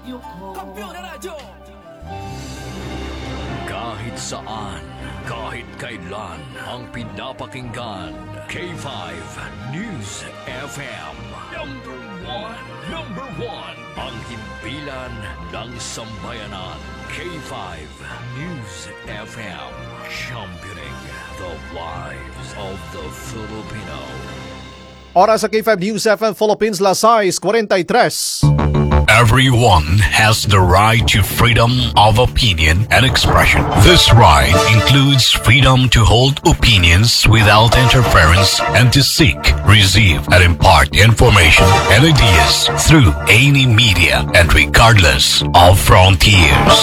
Kahit saan, kahit kailan, ang pinapakinggan. K5 News FM. Number one. Ang himpilan ng sambayanan. K5 News FM. Championing the lives of the Filipino. Oras sa K5 News FM Philippines, las 6:43. Everyone has the right to freedom of opinion and expression. This right includes freedom to hold opinions without interference and to seek, receive, and impart information and ideas through any media and regardless of frontiers.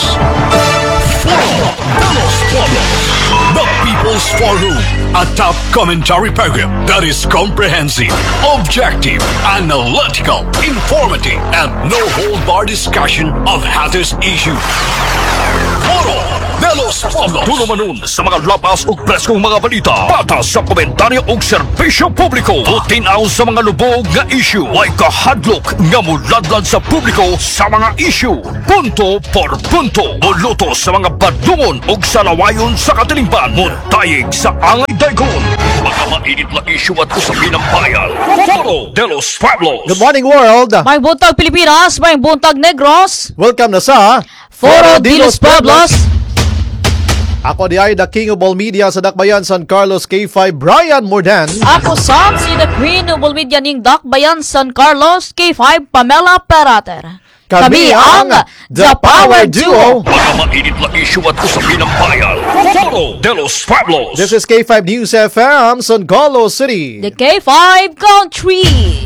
The People's Forum, a top commentary program that is comprehensive, objective, analytical, informative, and no-hold-bar discussion of hottest issues. Foro de los Pueblos. Tulumanon sa mga lapas ug preskong mga balita. Patas sa komentaryo ug serbisyo publiko. Tutinaw sa mga lubog nga issue. Way kahadlok nga muladlad sa publiko sa mga issue. Punto por punto. Muluto sa mga badungon ug salawayon sa katilingban. Muntayig sa angay dagon. Mga mainit na issue at usapin ng bayan. Foro de los Pueblos. Good morning, world! May buntag Pilipinas, may buntag Negros. Welcome na sa Foro de los Pueblos. Ako di ay the King of All Media sa Dakbayan, San Carlos, K5, Brian Mordan. Ako Sam, si the Queen of All Media ning Dakbayan, San Carlos, K5, Pamela Perater. Kami ang The Power Duo. Mga mainit na issue at usapin ng bayan. Foro de los Pueblos. This is K5 News FM, San Carlos City. The K5 Country.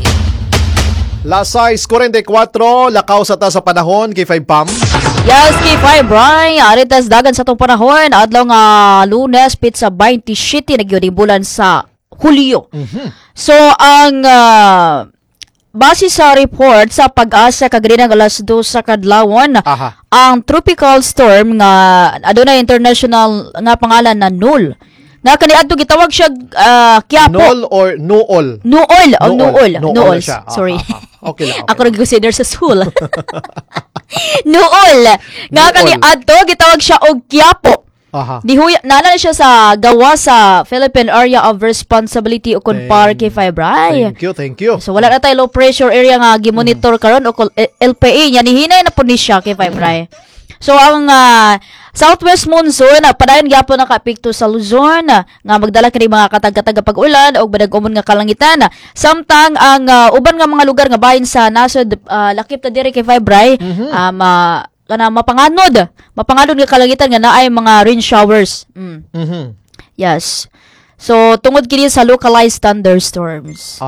Las 6:44, lakaw sa ta sa panahon, K5 Pam. Yes, K5 Brian, aritas dagan sa itong panahon. Adlaw nga Lunes, pizza 27, nagyuning bulan sa Hulyo. So, ang base sa report sa Pag-asa kagalinang alas 2 sa kadlawon, ang tropical storm nga adunay international nga pangalan na Null. Nga kaniadto gitawag siya Quiapo. Null or Nuol? Nuol. Nuol siya. Sorry. Okay lang. Okay. Ako nag-consider sa school. Nuol. Nga kaniadto gitawag siya og Quiapo. Dihuya nana siya sa gawa sa Philippine Area of Responsibility o Kunpar K5 Bray. Thank you. So wala na tayo low pressure area nga gimonitor karon o LPA nya nihinay na pud ni siya K5 Bray. So ang southwest monsoon padayon gyapon nakapikto sa Luzon nga magdala kini mga katag-katag pag-ulan og badag-umon nga kalangitan. Samtang ang uban nga mga lugar nga bahin sa nasod lakip ta diri K5 Bray kana mapanganod nga kalangitan nga naay mga rain showers. Yes. So tungod kini sa localized thunderstorms.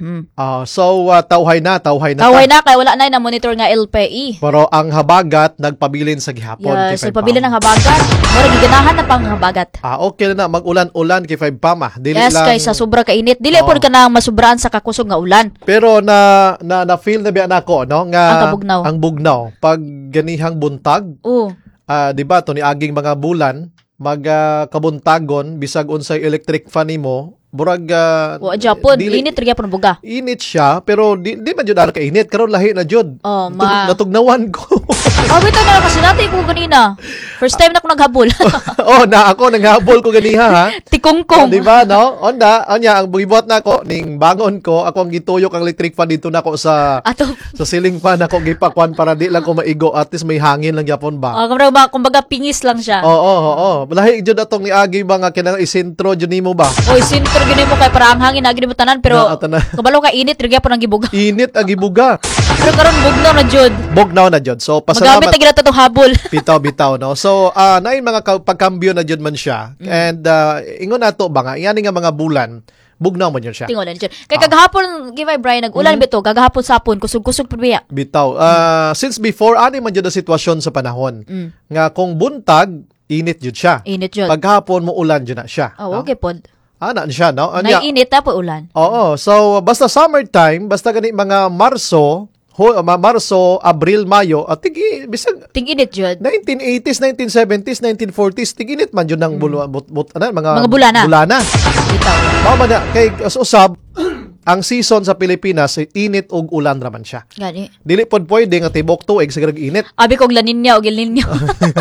So tawhay na kay wala na monitor nga LPE. Pero ang habagat nagpabilin sa gihapon. Yes, nagpabilin ang habagat. Mura giganahan na pang habagat. Okay na mag-ulan-ulan K5 Pam. Dili yes, lang kay sa sobra ka init. Dili pod ka na masubraan sa kakusog nga ulan. Pero na feel na biya nako no nga ang bugnaw pag ganihang buntag. Di ba to ni aging mga bulan kabuntagon bisag unsay electric fan nimo burag Japon init ra gyapon buga. Init siya pero di man jud ka init karon lahi na jud. Natugnawan ko. Bitaw na kasi natin ko ganina. First time na ko naghabol. Ako naghabol ko ganiha ha. Tikongkong. Di ba no? Anya ang buhibuhat na ko ning bangon ko ako ang gituyok ang electric fan dito nako sa ceiling fan ako gipakwan para di lang ko maigo at least may hangin lang gyapon ba. Kumbaga pingis lang siya. Oo. Lahi jud atong niagi mga kinang isentro jud nimo ba. Sintro gini mo kay para ang hangin na gini mo tanan pero kabalo ka init rigya po nang gibuga. Init ang gibuga. Pero karon bugnaw na jud. So pasalamat. Magamit ta to habol. Bitaw no. So naay mga pagkambyo na jud man siya. And ingon nato ba nga ingani nga mga bulan bugnaw man yun siya. Tingolan dyan. Kaya kagahapon, Givay Brian, nag-ulan bito, kagahapon sapon, kusog-kusog pa biya. Bitaw. Since before, ani man yun na sitwasyon sa panahon. Nga kung buntag, init yun siya. Init yun. Paghapon mo ulan yun na siya. Okay pod. Ana siya, no? Naiinit na po ulan. Oo. So, basta summertime, basta gani mga Marso, Abril, Mayo, at bisag tig-init jud. 1980s, 1970s, 1940s, tig-init man jud ng mga bulana. Bitaw. Mao man kay usab ang season sa Pilipinas init og ulan raman siya. Gani. Dili pod pwede nga tibok tuig sa grag init. Abi kog La Nina o El Nino.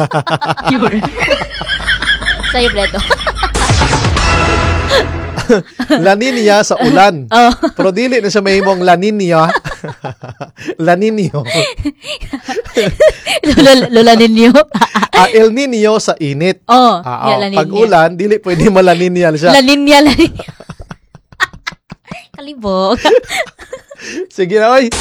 Sa'yo, Bledo. La Nina sa ulan. Oh. Pero dili na siya mahimong La Nina. La Nino. Lola Nino. El Nino sa init. Oh, La Nina. Pag ulan, dili pwede La Nina siya. La Nina. Kalibog. Sige na, oy.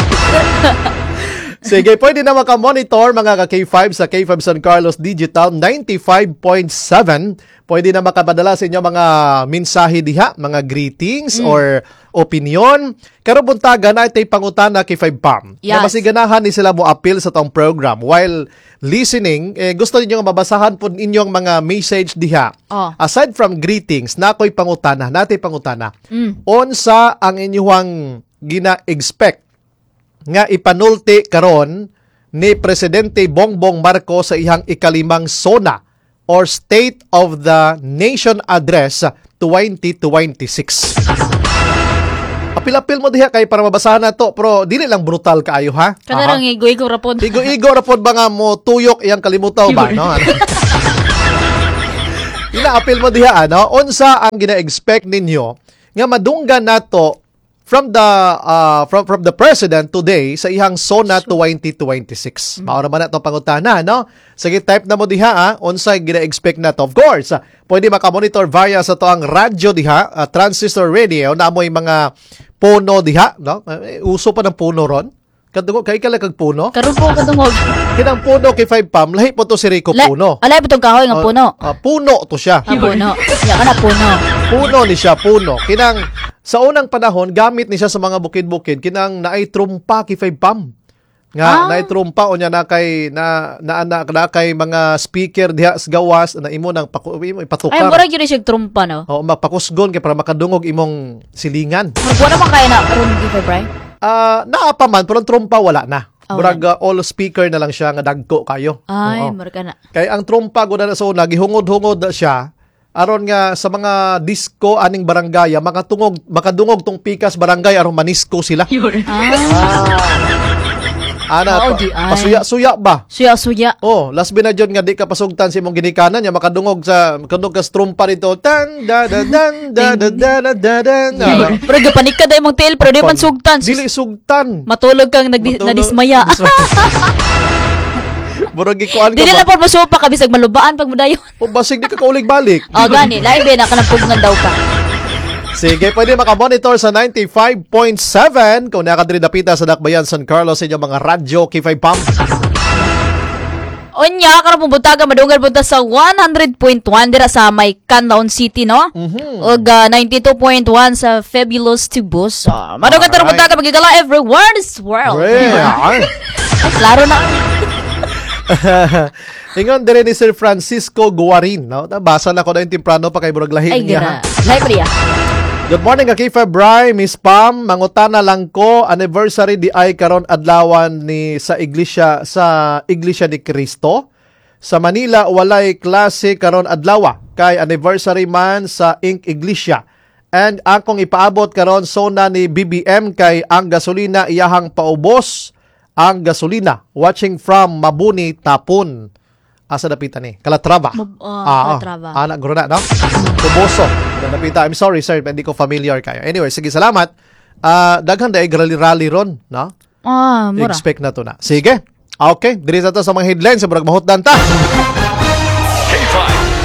Sige, pwede na makamonitor mga ka-K5 sa K5 San Carlos Digital 95.7. Pwede na makapadala sa inyo mga mensahe diha, mga greetings or opinion. Karon buntaga na itay pangutana kay 5 PAM. Yes. Na masiganahan ni sila mo appeal sa tong program. While listening, gusto niyo nga mabasahan po inyong mga message diha. Oh. Aside from greetings, nakoy pangutana, natay pangutana. Unsa ang inyong gina-expect nga ipanulti karon ni Presidente Bongbong Marcos sa ihang ikalimang SONA or State of the Nation Address 2026. Apil-apil mo diha kay para mabasahan na to, pero dili lang brutal kaayo ha. Kanarang igo-igo rapod. Igo rapod ba nga mo tuyok iyang kalimutaw ba, no? Ina-apil mo diha ano, unsa ang gina-expect ninyo nga madunggan nato from the president today sa ihang SONA 2026. Maura man nato pangutana, no? Sige, type na mo diha, unsay gina-expect nato. Of course, pwede makamonitor via sa to ang radyo diha, transistor radio, na amoy mga puno diha, no? Uso pa ng puno ron. Kadungog kay kala kag puno. Karon po kadungog. Kinang puno kay 5 PAM, lahi po to si Rico Puno. Alay po tong kahoy nga puno. Puno to siya. Puno. Ya kana puno. Puno ni siya, puno. Kinang sa unang panahon gamit ni siya sa mga bukid-bukid kinang naay trumpa kay 5 PAM. Nga naay trumpa o nya na kay mga speaker diha sa gawas na imo nang ipatukar. Ay mura gyud siya trumpa no. O mapakusgon kay para makadungog imong silingan. Wala man kaya na karon di Febray. Naa pa man pero ang trumpa wala na. Murag all speaker na lang siya nga dagko kayo. Ay, mura ka na. Kay ang trumpa gud na sa una gihungod-hungod na siya. Aron nga sa mga disco aning barangay makadungog tong pikas barangay aron manisco sila. Pasuya-suya ba? Suya-suya. Oh, last binadyon nga di ka pasugtan sa imong ginikanan nya makadungog ka trumpa dito. Tan da da dan da da da da da da. Pero gapanik ka dai mong tail pero di man sugtan. Dili sugtan. Matulog kang nadismaya. Burog ikuan ka Dili ba? na po masupa ka bisag malubaan pag mudayon. O basig di ka kaulig balik. Gani, lain ba na kanang daw ka. Sige, pwede makamonitor sa 95.7 kung nakadiri dapita sa Dakbayan, San Carlos sa inyong mga radyo K5 PAM. Onya, karong pumutaga madunggan punta sa 100.1 dira sa may Canlaon City, no? Og 92.1 sa Fabulous Tubos. Madunggan tara puntaga magigala everywhere in this world. Klaro na. Ingon dire ni Sir Francisco Guarin, no? Nabasa na ko na yung temprano pa kay burag lahi niya. Lahi priya. Good morning, Akifa Bry, Miss Pam. Mangutana lang ko, anniversary di ay karon adlawan ni sa iglesia ni Cristo. Sa Manila walay klase karon adlaw kay anniversary man sa Inc. Iglesia. And akong ipaabot karon SONA ni BBM kay ang gasolina iyahang paubos ang gasolina. Watching from Mabuni, Tapon. Asa dapitan ni? Calatrava. Calatrava. Anak guro na, no? Tuboso. Napita. I'm sorry, sir. Hindi ko familiar kayo. Anyway, sige, salamat. Daghan daig rally ron, no? Mura. Expect na to na. Sige. Okay. Diri sa to sa mga headlines. Sa burag mahutdan ta. K5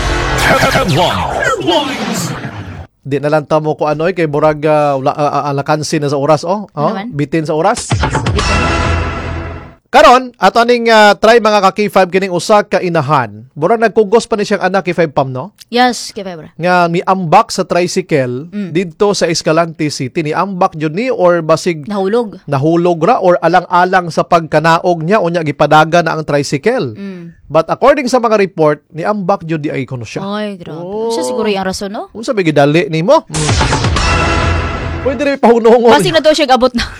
Headlines. Di na lang tamo ko anoy kay burag alakansi na sa oras, bitin sa oras. Karon, ato aning try mga ka-K5 kining usa ka inahan. Burag nagkugos pa ni siyang anak K5 Pam, no? Yes, K5. Nga mi ambak sa tricycle didto sa Escalante City. Ni ambak jud ni or basig nahulog ra or alang-alang sa pagkanaog niya unya gipadaga na ang tricycle. But according sa mga report, ni ambak jud di ay kuno siya. Ay, grabe. Siya siguro yung rason, no? Unsa ba gidali nimo? Pwede rin pahunungon. Basig na to siya abot na.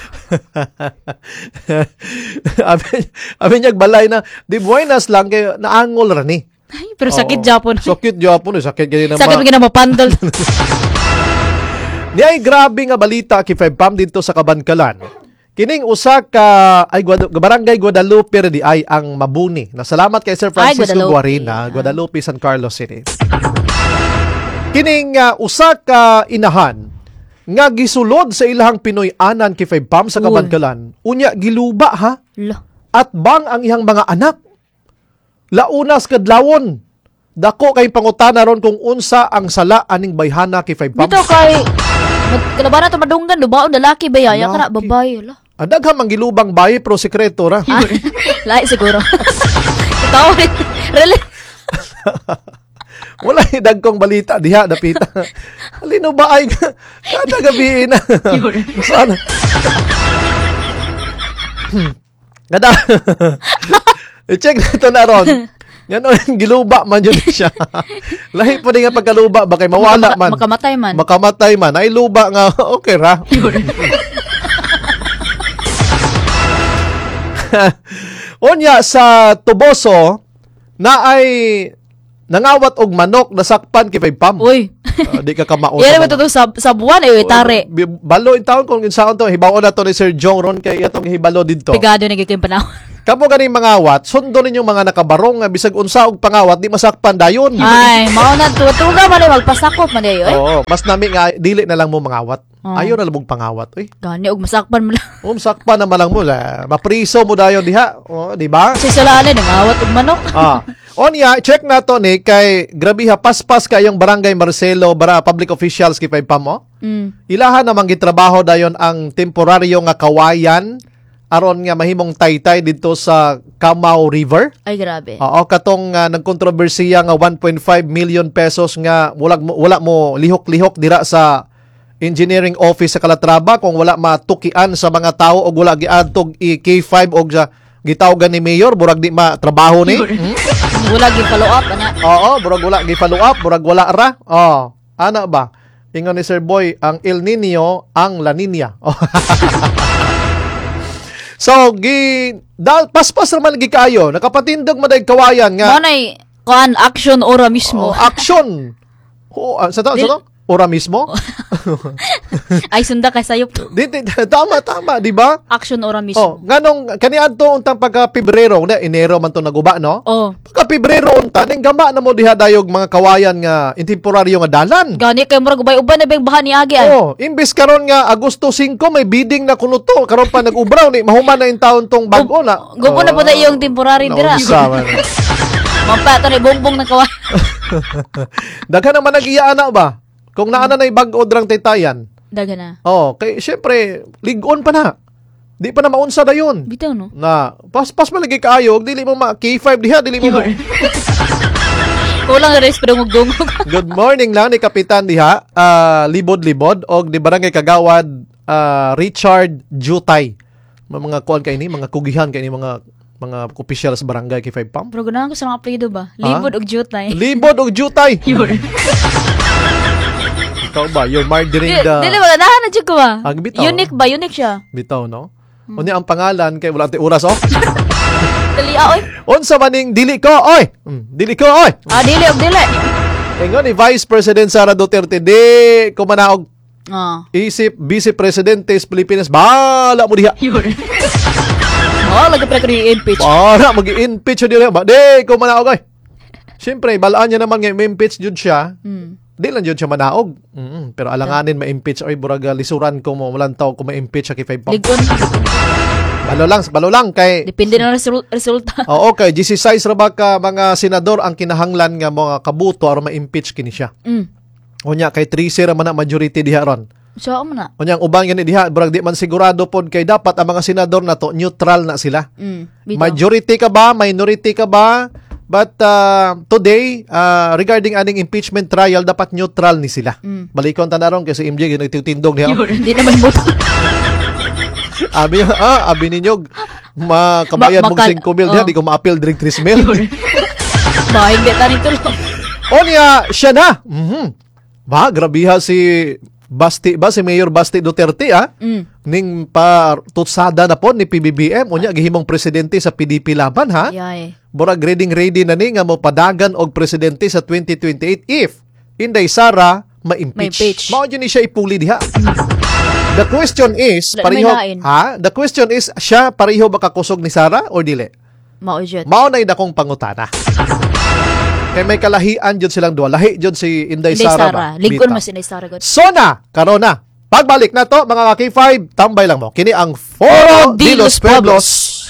Abi niya balay na di buenas lang kay naangol ra ni. Ay, pero sakit Japon. Sakit Japon, sakit gani na. Sakit gani na mapandol. Ni ay grabe nga balita kay Febpam dito sa Kabankalan. Kining usa ka Barangay Guadalupe di ay ang mabuni. Nasalamat kay Sir Francisco Guarina, Guadalupe, San Carlos City. Kining usa ka inahan nga gisulod sa ilahang Pinoy anan kay Febpam sa Kabankalan. Unya giluba ha. At bang ang ihang mga anak. Launas kadlawon. Dako kay pangutana ron kung unsa ang sala aning bayhana kay Febpam. Dito kay kalabanan to madunggan dubaon lalaki ba ya kana babae la. Daghan mangilubang bayi pro sekreto ra. Lai siguro. Tawo really. Wala dagkong balita diha dapita. Halino ba ay kada gabi na. Sana. Gada. I-check nato na ron. Yan o, giluba man yun siya. Lahi po din nga pagkaluba, bakay mawala man. Makamatay man. Makamatay man. Ay luba nga, okay ra. Unya sa Tuboso, na ay nangawat og manok na sakpan kay Febpam. Uy. Di ka kamao. Yan ba ito sa buwan ay tare. Balo in taon kung insaon to, hibaon na to ni Sir Jong ron kay atong hibalo didto. Pigado na kay panahon. Kamo ganing mangawat, sundo ninyong mga nakabarong nga bisag unsa og pangawat di masakpan dayon. Ay, mao na tutuga man magpasakop man dayo eh. Oo, mas nami nga dili na lang mo mangawat. Ayaw na lang mong pangawat, oy. Gani og masakpan mo lang. Sakpan na malang mo la. Mapriso mo dayon diha. Oh, di ba? Sisalaan na ngawat og manok. Onya, check na to ni kay grabe ha paspas kayong Barangay Marcelo para public officials kay Febpam mo. Ilahan namang gitrabaho dayon ang temporaryo nga kawayan aron nga mahimong taytay dito sa Camao River. Ay grabe. Oo, katong nagkontrobersiya nga 1.5 million pesos nga wala mo lihok-lihok dira sa engineering office sa Calatrava kung wala matukian sa mga tao o wala giadtog K5 og gitawgan ni mayor burag di matrabaho ni. Wala gi follow up ana. Oo, burag wala gi follow up, burag wala ra. Ana ba? Ingon ni Sir Boy, ang El Nino ang La Nina. So, paspas naman lagi kayo. Nakapatindog maday kawayan nga. Manay, action ora mismo. Action. Sa to? Ora mismo? Ay, sunda kay sayop. Tama, di ba? Action ora mismo. Nganong, kaniadto untang pagka-Pebrero, Enero man to naguba, no? Pagka-Pebrero unta, ning gama na mo diha dayog mga kawayan nga, intemporaryo nga dalan. Gani, kay murag ubay-uban na bang bahan ni Agi. Imbis karon nga, Agosto 5, may bidding na kuno to. Karon pa nag-ubraw, ni mahuman na yung taon tong bago na. Gupo na po na yung temporary dira. Mampato na bongbong na kawayan. Daghan naman nag-iya na ba? Kung naana na ibag-o drang taytayan. Daga na. Kay syempre, ligon pa na. Di pa na maunsa na yun. Bitaw, no? Na, pas malagi kayo, dili mo K5 diha, dili mo Kulang na rin pero magdungog. Good morning lang ni Kapitan diha, Libod-Libod, og di Barangay Kagawad, Richard Jutay. Mga kuan kay ni, mga kugihan kay ni mga official sa barangay kay Febpam. Pero ganahan ko sa mga apelyido ba? Libod og Jutay. Libod og Jutay. Ikaw ba? You're marrying the... Dili ba? Nahan na dyan ko ba? Bitaw. Unique ba? Unique siya. Bitaw, no? Unya ang pangalan kay wala ti oras, Dali, oy. Unsa maning dili ko, oy? Dili ko, oy. Dili og dili. Ingon ni Vice President Sara Duterte, di ko manaog isip Vice Presidente sa Pilipinas, bala mo diha. Lagi pa ko i-impeach. Para mag-i-impeach diha. Di ko manaog, oy. Siyempre, balaan niya naman nga ma-impeach jud siya. Di lang yun siya manaog. Pero alanganin ma-impeach. Oy, buraga, lisuran ko mo. Walang tao kung ma-impeach siya kay Febpam. Ligon. Balo lang. Kay... Depende na resulta. Oo, okay. 16 ra ba ka mga senador ang kinahanglan nga mga kabuto aron ma-impeach kini siya. Unya, kay 3-0 man na majority diha ron. So, mo na. Unya, ang ubang yan diha, burag di man sigurado pod kay dapat ang mga senador na to, neutral na sila. Majority ka ba? Minority ka ba? But today, regarding aning impeachment trial, dapat neutral ni sila. Balikon tanaron kasi MJ nagtitindog niya. Hindi naman mo. Abi ninyo, makabayan mong 5 mil niya, di ko ma-appeal direct 3 mil. Hindi tanin tulo. Onya, siya na. Grabiha si Basti, si Mayor Basti Duterte, ning tutsada na po ni PBBM, unya gihimong presidente sa PDP laban, ha? Burag ready na ni nga mo padagan og presidente sa 2028 if Inday Sara ma-impeach. Mao yun ni siya ipuli diha. The question is, The question is, siya pareho ba kakusog ni Sara or dili? Mao na dakong pangutana. Kay may kalahian jud silang duha. Lahi jud si Inday Sara ba? Lingkod mas Inday Sara gud. So na, karon na. Pagbalik na to, mga K5, tambay lang mo. Kini ang Foro de los Pueblos.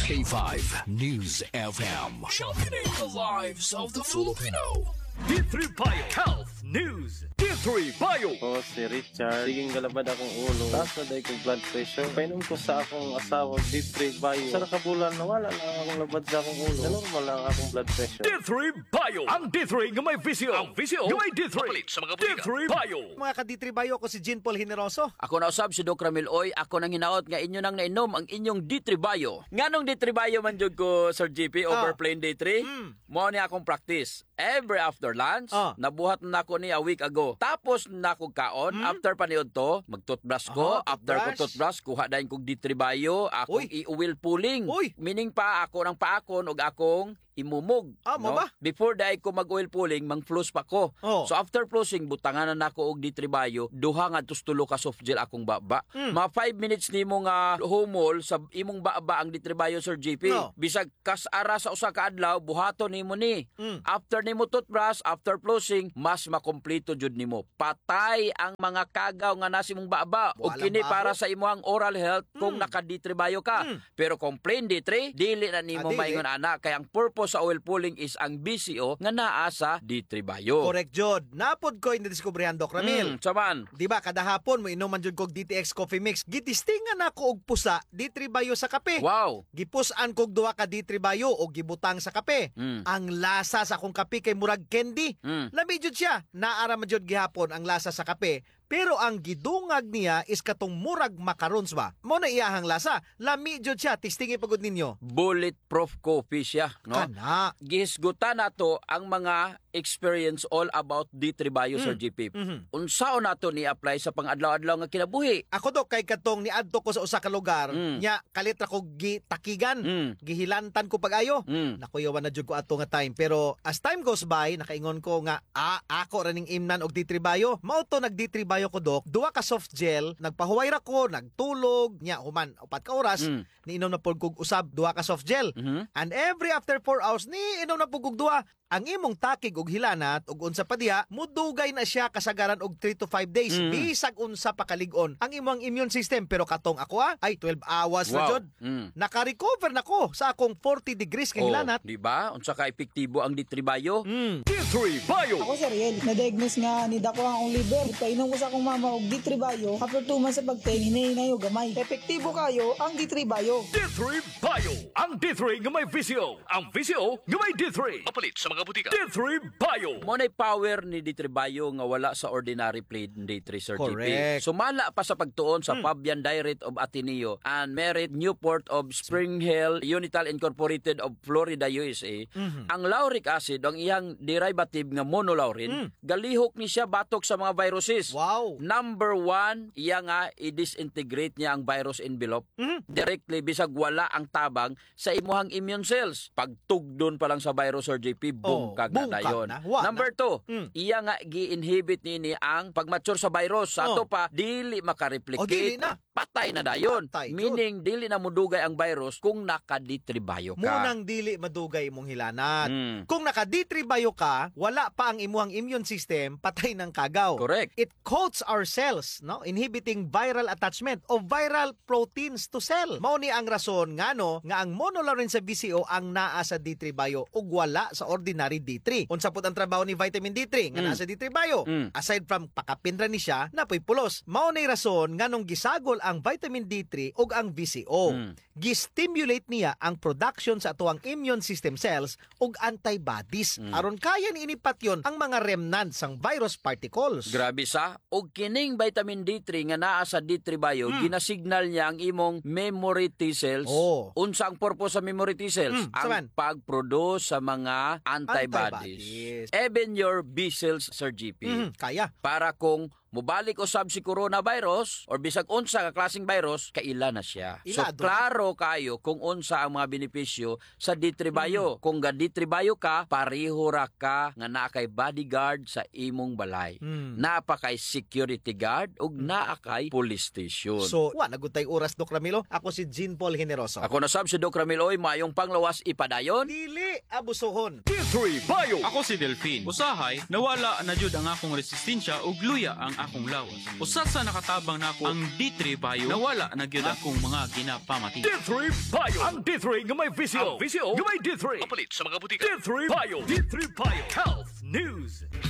K5 News FM. Championing the lives of the Filipino. D3 Bio Health News. D3 Bio. Si Richard. Siging galabad akong ulo. Taas na dahil kong blood pressure. Painom ko sa akong asawa, D3 Bio. Sa nakabulan, nawala lang akong labad sa akong ulo. Normal lang akong blood pressure. D3 Bio. Ang D3 nga may visio. Ang visio nga may D3. Sa mga D3 Bio. Mga ka-D3 Bio, ako si Jean Paul Generoso. Ako na usab si Doc Ramil Oy. Ako nang hinaot nga inyo nang nainom ang inyong D3 Bio. Nganong D3 Bio man jud ko, Sir GP, over plain D3? Mo ni akong practice. Every after lunch, nabuhat na ako ni a week ago. Tapos na ako kaon, after paniod to, mag-toothbrush ko. After ko toothbrush, kuha dahin kong D3 Bio, akong i-oil pulling. Meaning pa ako ng paakon o akong imumog. No? Before dahi ko mag-oil pulling, mang-floss pa ko. So after flossing, butangan na ako og D3 Bio, duha nga tustulo ka soft gel akong baba. Mga 5 minutes nimo nga humol sa imong baba ang D3 Bio, Sir GP. Bisag kas-ara sa usa ka adlaw, buhaton nimo ni. After nimo toothbrush, after flossing, mas makompleto jud nimo. Patay ang mga kagaw nga nasi mong baba. O kini para sa imong oral health kung naka D3 Bio ka. Pero kung plain D3, dili na nimo maingon ana kay ang purpose sa oil pulling is ang BCO nga naa sa D3 Bio. Correct, Jod. Napod ko yung nadiskubrihan, Doc Ramil. Saman. Diba, kada hapon mo inuman jud kog DTX Coffee Mix. Gitistingan ako og pusa D3 Bio sa kape. Wow. Gipusan kog duha ka D3 Bio og gibutang sa kape. Ang lasa sa akong kape kay murag candy. Lami jud siya. Naara man jud gihapon ang lasa sa kape. Pero ang gidungag niya is katong murag macarons ba? Mo na iyahang lasa. Lami jud siya. Tistingi pagod ninyo. Bulletproof coffee siya, no? Kana. Gihisgutan nato ang mga experience all about D3 Bio, Sir GP. Unsaon nato ni apply sa pang-adlaw-adlaw nga kinabuhi? Ako do kay katong niadto ko sa usa ka lugar, nya kalit ra ko gitakigan, gihilantan ko pag-ayo. Nakuyawan na jud ko ato nga time, pero as time goes by, nakaingon ko nga ako ra ning imnan og D3 Bio. Mao to nag D3 Bio ko, Dok. Duha ka soft gel, nagpahuway ra ko, nagtulog, nya human 4 ka oras, niinom na pud kog usab duha ka soft gel. And every after 4 hours ni inom na pud kog duha. Ang imong takig og hilanat og unsa pa diha, mudugay na siya kasagaran og 3 to 5 days. Bisag unsa pa kalig-on ang imong immune system. Pero katong ako ay 12 hours na jud. Naka-recover na ko sa akong 40 degrees kay hilanat. Di ba? Unsa ka epektibo ang D3 Bio? D3 Bio. Ako si Ariel, na-diagnose nga ni dako ang liver. Painom ko sa akong mama og D3 Bio. After 2 months sa pagtain, hinahinay og gamay. Epektibo kayo ang D3 Bio. D3 Bio. Ang D3 nga may visio. Ang visio nga may D3. Mapalit sa mga butika. D3 Bio. Mo nay power ni D3 Bio nga wala sa ordinary plain D3, Sir GP. Sumala pa sa pagtuon sa Fabian Direct of Ateneo and Merit Newport of Spring Hill Unital Incorporated of Florida, USA. Ang lauric acid, ang iyang derivative nga monolaurin, galihok ni siya batok sa mga viruses. Wow. Number 1, iya nga i-disintegrate niya ang virus envelope directly bisag wala ang tabang sa imuhang immune cells. Pagtugdon pa lang sa virus, Sir JP, bungkag na dayon. Number 2, iya nga gi-inhibit nini ang pagmature sa virus. Sa ato pa, dili makareplicate. Dili na. Patay na dayon. Meaning, dili na mudugay ang virus kung naka-D3 Bio ka. Munang dili madugay imong hilanat. Kung naka-D3 Bio ka, wala pa ang imuhang immune system, patay ng kagaw. Correct. It coats our cells, no, inhibiting viral attachment of viral proteins to cell. Mao ni ang rason ngano nga ang monolaurin sa BCO ang naa sa D3 Bio ug wala sa ordinary D3. Unsa pud ang trabaho ni vitamin D3 nga naa sa D3 Bio? Aside from pakapinra ni siya, napoy pulos. Mao ni rason nganong gisagol ang vitamin D3 ug ang BCO. Gi-stimulate niya ang production sa atuang immune system cells ug antibodies aron kaya ni inipatyon ang mga remnants sang virus particles. Grabe sa. Og kining vitamin D3 nga naa sa D3 Bio, ginasignal niya ang imong memory T cells. Unsa ang purpose sa memory T cells? Ang pag-produce sa mga antibodies. Even your B cells, Sir GP. Kaya. Para kung mubalik usab si coronavirus or bisag unsa ka klaseng virus, kaila na siya. So Ilado. klaro kayo kung unsa ang mga benepisyo sa D3Bio. Kung ga D3Bio ka, pareho ra ka nga naa kay bodyguard sa imong balay. Naa kay security guard ug naa kay police station. So, nagutay oras, Doc Ramilo. Ako si Jean Paul Generoso. Ako na sab si Doc Ramiloy, mayong panglawas ipadayon. Dili abusohon. D3Bio. Ako si Delphine. Usahay, nawala na jud ang akong resistensya ug luya ang akong lawas. Usa sa nakatabang nako ang D3Bio, nawala na gyud akong mga ginapamati. D3Bio. Ang D3 nga may visio. Ang visio nga may D3. Kapalit sa mga butika. D3Bio. D3Bio. Health News.